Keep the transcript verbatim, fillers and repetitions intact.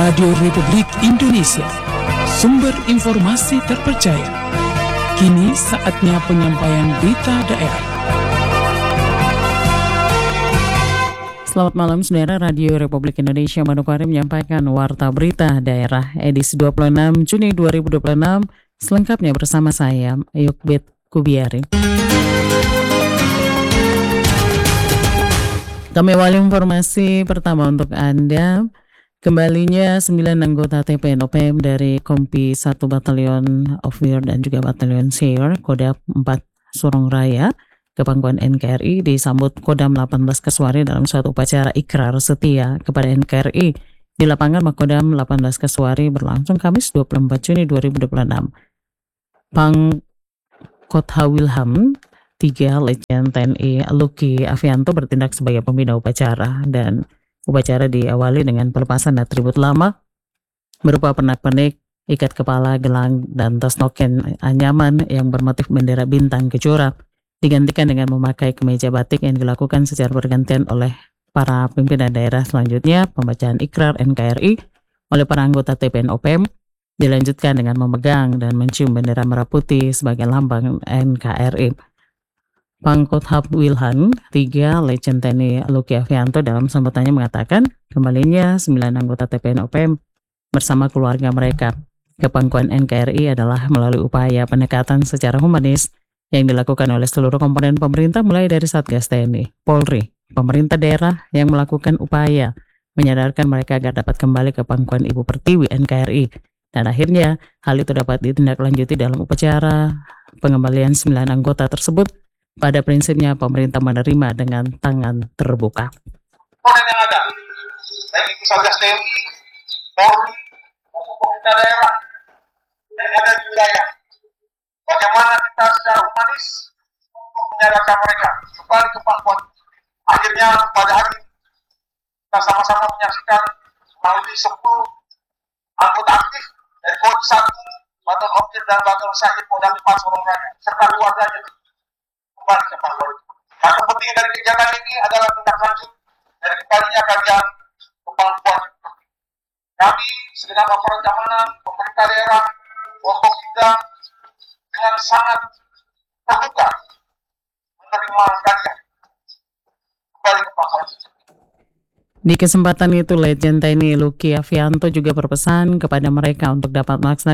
Radio Republik Indonesia, sumber informasi terpercaya. Kini saatnya penyampaian berita daerah. Selamat malam saudara, Radio Republik Indonesia Manokwari menyampaikan Warta Berita Daerah edisi dua puluh enam Juni dua ribu dua puluh enam. Selengkapnya bersama saya, Yukbet Kubiari. Kami awali informasi pertama untuk Anda. Kembalinya sembilan anggota T P N O P M dari Kompi satu Batalion Officer dan juga Batalion Sayer Kodam empat Sorong Raya ke pangkuan N K R I disambut Kodam delapan belas Kasuari dalam suatu upacara ikrar setia kepada N K R I di lapangan Makodam delapan belas Kasuari berlangsung Kamis dua puluh empat Juni dua ribu dua puluh enam. Pangkotha Wilham tiga Letjen T N I Luki Avianto bertindak sebagai pembina upacara, dan upacara diawali dengan pelepasan atribut lama berupa pernak-pernik, ikat kepala, gelang, dan tas noken anyaman yang bermotif bendera bintang kejora digantikan dengan memakai kemeja batik yang dilakukan secara bergantian oleh para pimpinan daerah. Selanjutnya, pembacaan ikrar N K R I oleh para anggota T P N O P M dilanjutkan dengan memegang dan mencium bendera merah putih sebagai lambang N K R I. Pangkotha Wilhan tiga Letjen T N I Luki Avianto dalam sambutannya mengatakan kembalinya sembilan anggota T P N O P M bersama keluarga mereka ke pangkuan N K R I adalah melalui upaya pendekatan secara humanis yang dilakukan oleh seluruh komponen pemerintah, mulai dari Satgas T N I, Polri, pemerintah daerah yang melakukan upaya menyadarkan mereka agar dapat kembali ke pangkuan Ibu Pertiwi N K R I, dan akhirnya hal itu dapat ditindaklanjuti dalam upacara pengembalian sembilan anggota tersebut. Pada prinsipnya pemerintah menerima dengan tangan terbuka. Komponen yang ada, baik itu Satgas T N I, Polri, maupun pemerintah daerah yang ada di wilayah, bagaimana kita secara humanis untuk menyadarkan mereka kembali ke pangkuan. Akhirnya pada hari ini kita sama-sama menyaksikan kurang lebih sepuluh anggota aktif dari Kompi satu, Batalion Officer dan Batalion Sayer Kodam empat Sorong Raya serta keluarganya kembali ke pangkuan. Nah, kepentingan dari kegiatan ini adalah tindak lanjut dari kembalinya kalian ke pangkuan. Kami segenap aparat keamanan, pemerintah daerah, kelompok kita dengan sangat terbuka menerima kalian kembali ke pangkuan. Di kesempatan itu, Letjen T N I Luki Avianto juga berpesan kepada mereka untuk dapat melaksanakan